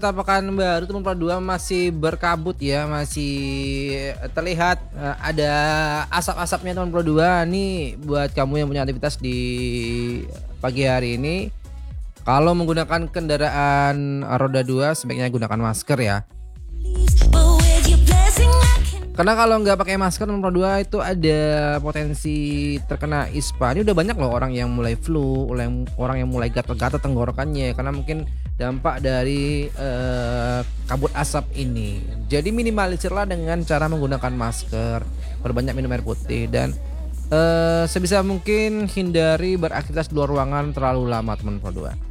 Kita Pekanbaru teman Pro 2 masih berkabut ya, masih terlihat ada asap-asapnya teman Pro 2 nih. Buat kamu yang punya aktivitas di pagi hari ini, kalau menggunakan kendaraan roda 2 sebaiknya gunakan masker ya. Karena kalau nggak pakai masker teman Pro 2 itu ada potensi terkena ISPA. Ini udah banyak loh orang yang mulai flu, orang yang mulai gatal-gatal tenggorokannya karena mungkin dampak dari kabut asap ini. Jadi minimalisirlah dengan cara menggunakan masker, perbanyak minum air putih, dan sebisa mungkin hindari beraktivitas di luar ruangan terlalu lama teman Pro 2.